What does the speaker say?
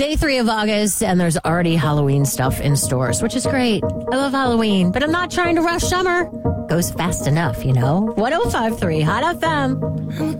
day 3 of August, and there's already Halloween stuff in stores, which is great. I love Halloween, but I'm not trying to rush summer. Goes fast enough, you know? 105.3 Hot FM.